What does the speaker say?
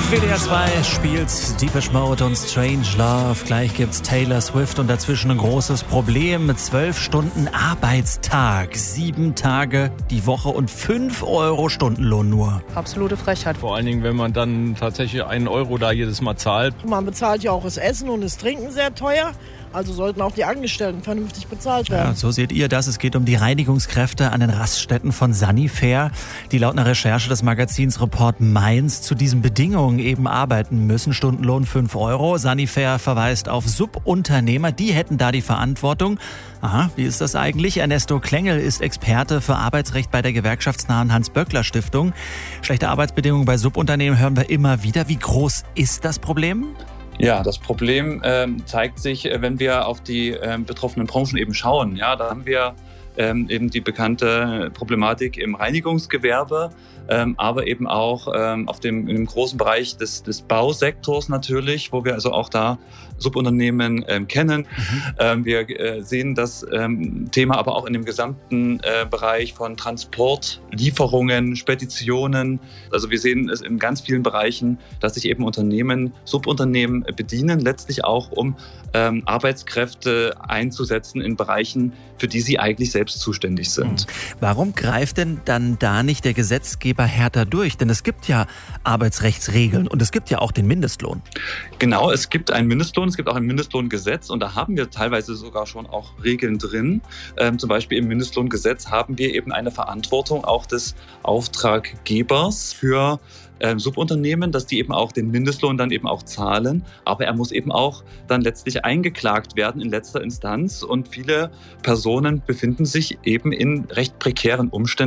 WDR 2 spielt Depeche Mode und Strange Love. Gleich gibt's Taylor Swift und dazwischen ein großes Problem mit 12 Stunden Arbeitstag, 7 Tage die Woche und 5 Euro Stundenlohn nur. Absolute Frechheit. Vor allen Dingen, wenn man dann tatsächlich 1 Euro da jedes Mal zahlt. Man bezahlt ja auch das Essen und das Trinken sehr teuer. Also sollten auch die Angestellten vernünftig bezahlt werden. Ja, so seht ihr das. Es geht um die Reinigungskräfte an den Raststätten von Sanifair, die laut einer Recherche des Magazins Report Mainz zu diesen Bedingungen eben arbeiten müssen. Stundenlohn 5 Euro. Sanifair verweist auf Subunternehmer, die hätten da die Verantwortung. Aha, wie ist das eigentlich? Ernesto Klengel ist Experte für Arbeitsrecht bei der gewerkschaftsnahen Hans-Böckler-Stiftung. Schlechte Arbeitsbedingungen bei Subunternehmen hören wir immer wieder. Wie groß ist das Problem? Ja, das Problem zeigt sich, wenn wir auf die betroffenen Branchen eben schauen. Ja, da haben wir eben die bekannte Problematik im Reinigungsgewerbe, aber eben auch in dem großen Bereich des Bausektors natürlich, wo wir also auch da Subunternehmen kennen. Wir sehen das Thema aber auch in dem gesamten Bereich von Transport, Lieferungen, Speditionen. Also wir sehen es in ganz vielen Bereichen, dass sich eben Subunternehmen bedienen, letztlich auch um Arbeitskräfte einzusetzen in Bereichen, für die sie eigentlich selbst zuständig sind. Warum greift denn dann da nicht der Gesetzgeber härter durch? Denn es gibt ja Arbeitsrechtsregeln und es gibt ja auch den Mindestlohn. Genau, es gibt einen Mindestlohn, es gibt auch ein Mindestlohngesetz und da haben wir teilweise sogar schon auch Regeln drin. Zum Beispiel im Mindestlohngesetz haben wir eben eine Verantwortung auch des Auftraggebers für Subunternehmen, dass die eben auch den Mindestlohn dann eben auch zahlen. Aber er muss eben auch dann letztlich eingeklagt werden in letzter Instanz. Und viele Personen befinden sich eben in recht prekären Umständen.